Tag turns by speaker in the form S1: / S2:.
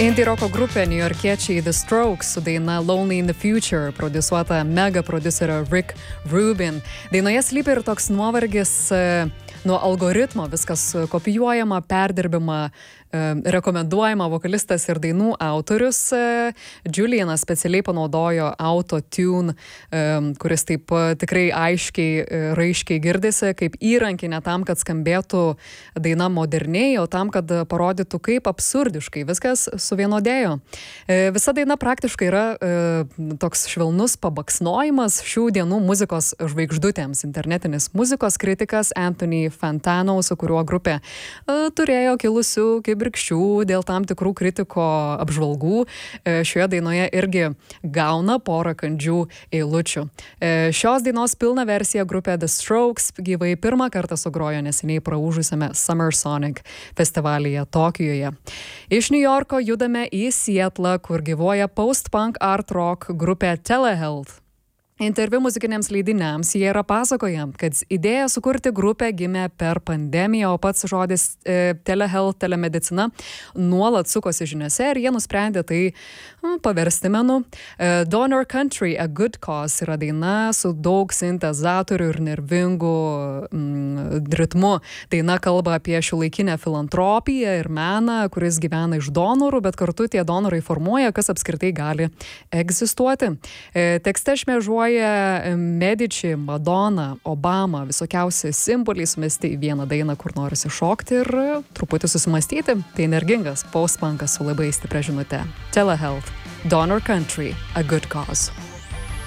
S1: Indie roko grupė niujorkiečiai The Strokes su daina Lonely in the Future, prodiusuota mega prodiuserio Rick Rubin. Dainoje slypi ir toks nuovargis nuo algoritmo, viskas kopijuojama, perdirbima, rekomenduojama. Vokalistas ir dainų autorius Julianas specialiai panaudojo auto-tune, kuris taip tikrai aiškiai, raiškiai girdisi, kaip įrankį ne tam, kad skambėtų daina moderniai, o tam, kad parodytų, kaip absurdiškai viskas suvienodėjo. Visa daina praktiškai yra toks švelnus pabaksnojimas šių dienų muzikos žvaigždutėms. Internetinis muzikos kritikas Anthony Fantano, su kuriuo grupė turėjo kilusių kibirkščių dėl tam tikrų kritiko apžvalgų, šioje dainoje irgi gauna porą kandžių eilučių. Šios dainos pilną versiją grupė The Strokes gyvai pirmą kartą sugrojo neseniai praūžusiame Summer Sonic festivalyje Tokijoje. Iš Niujorko judame į Sietlą, kur gyvuoja post-punk art rock grupė Telehealth. Interviu muzikiniams leidiniams jie yra pasakoję, kad idėja sukurti grupę gimė per pandemiją, o pats žodis telehealth, telemedicina nuolat sukosi žiniose ir jie nusprendė tai paversti menu. Donor Country, A Good Cause yra daina su daug sintezatorių ir nervingų ritmu. Daina kalba apie šiuolaikinę filantropiją ir meną, kuris gyvena iš donorų, bet kartu tie donorai formuoja, kas apskritai gali egzistuoti. Tekste šmėžuoja Medici, Madonna, Obama, visokiausi simboliai sumesti į vieną dainą, kur norisi šokti ir truputį susimastyti. Tai energingas post-punkas su labai stipria žinute. Telehealth, Donor Country, A Good Cause.